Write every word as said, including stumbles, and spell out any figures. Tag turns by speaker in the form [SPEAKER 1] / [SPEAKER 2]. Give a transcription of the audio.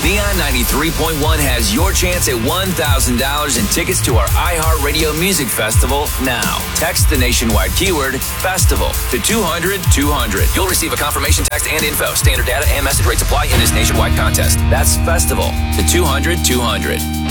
[SPEAKER 1] Neon ninety-three point one has your chance at one thousand dollars in tickets to our iHeartRadio Music Festival now. Text the nationwide keyword FESTIVAL to two hundred two hundred. You'll receive a confirmation text and info. Standard data and message rates apply in this nationwide contest. That's FESTIVAL to two hundred two hundred.